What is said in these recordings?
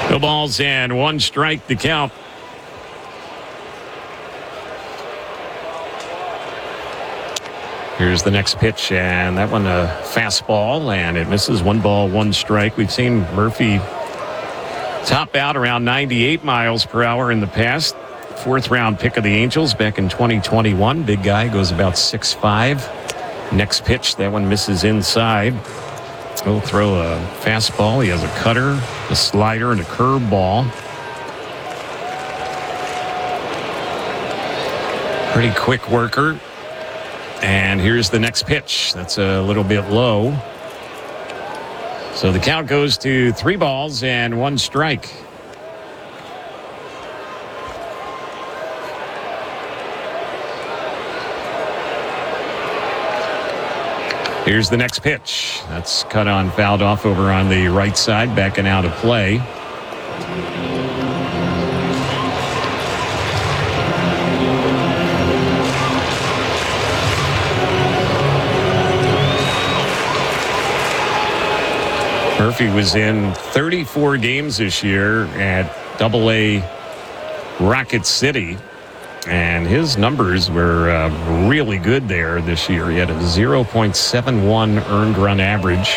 No balls and one strike to count. Here's the next pitch, and that one a fastball, and it misses. 1 ball, 1 strike. We've seen Murphy top out around 98 miles per hour in the past. 4th-round pick of the Angels back in 2021. Big guy, goes about 6'5". Next pitch, that one misses inside. He'll throw a fastball. He has a cutter, a slider, and a curveball. Pretty quick worker. And here's the next pitch. That's a little bit low. So the count goes to 3 balls and 1 strike. Here's the next pitch. That's cut on, fouled off over on the right side, backing out of play. Murphy was in 34 games this year at AA Rocket City, and his numbers were really good there this year. He had a 0.71 earned run average.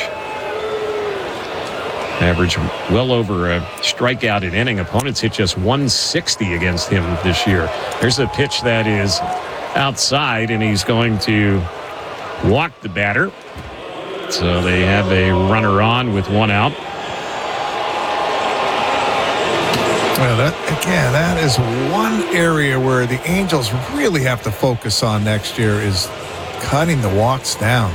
Average well over a strikeout an inning. Opponents hit just 160 against him this year. There's a pitch that is outside, and he's going to walk the batter. So they have a runner on with 1 out. Well, that is one area where the Angels really have to focus on next year, is cutting the walks down.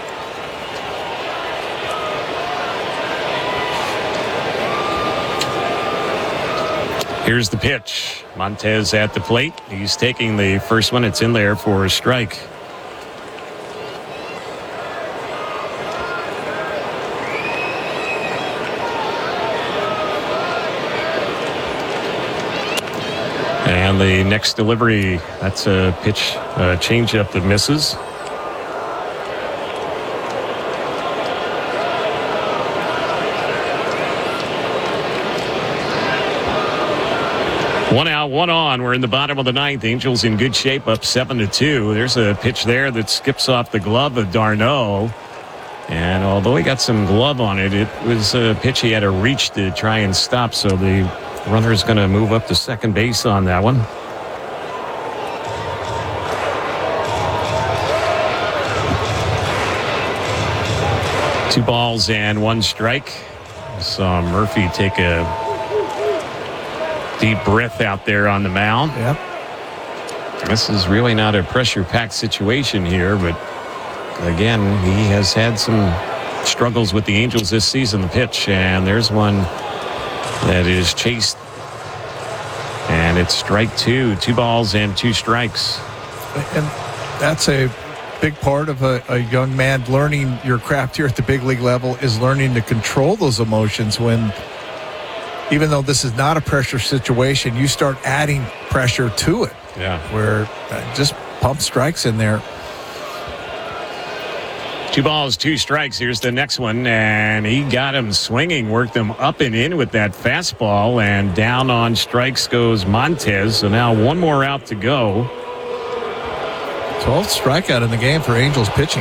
Here's the pitch. Montez at the plate. He's taking the first one. It's in there for a strike. And the next delivery, that's a pitch, changeup that misses. One out, 1 on. We're in the bottom of the 9th. Angels in good shape, up 7-2. There's a pitch there that skips off the glove of d'Arnaud. And although he got some glove on it, it was a pitch he had to reach to try and stop. So the runner's going to move up to second base on that one. Two balls and 1 strike. Saw Murphy take a deep breath out there on the mound. Yep. This is really not a pressure-packed situation here, but again, he has had some struggles with the Angels this season. The pitch, and there's one that is chased, and it's strike 2. 2 balls and 2 strikes. And that's a big part of a young man learning your craft here at the big league level, is learning to control those emotions when, even though this is not a pressure situation, you start adding pressure to it. Yeah. Where just pump strikes in there. 2 balls, 2 strikes. Here's the next one, and he got him swinging, worked him up and in with that fastball, and down on strikes goes Montez. So now 1 more out to go. 12th strikeout in the game for Angels pitching.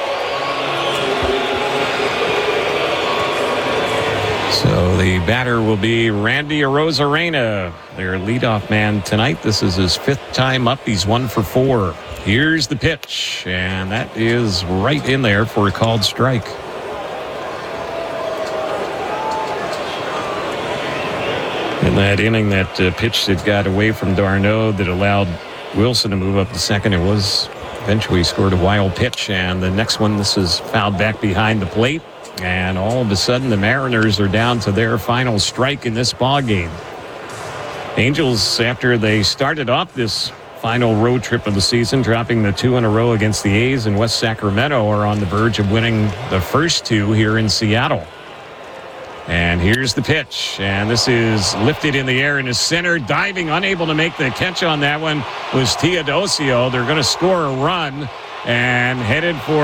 So the batter will be Randy Arozarena, their leadoff man tonight. This is his 5th time up. He's 1 for 4. Here's the pitch, and that is right in there for a called strike. In that inning, that pitch that got away from d'Arnaud that allowed Wilson to move up to second, it was eventually scored a wild pitch. And the next one, this is fouled back behind the plate. And all of a sudden, the Mariners are down to their final strike in this ballgame. Angels, after they started off this final road trip of the season, dropping the 2 in a row against the A's in West Sacramento, are on the verge of winning the first 2 here in Seattle. And here's the pitch, and this is lifted in the air in the center. Diving, unable to make the catch on that one was Teodosio. They're going to score a run and headed for